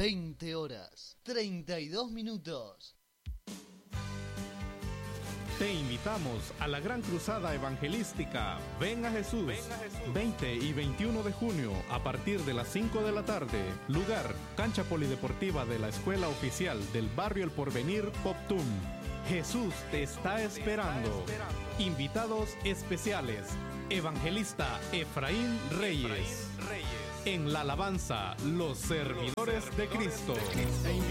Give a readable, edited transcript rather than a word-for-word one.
20 horas, 32 minutos. Te invitamos a la Gran Cruzada Evangelística Ven a Jesús, 20 y 21 de junio a partir de las 5 de la tarde. Lugar, cancha polideportiva de la Escuela Oficial del Barrio El Porvenir, Poptum. Jesús te está esperando. Invitados especiales, Evangelista Efraín Reyes. En la alabanza, los servidores de Cristo.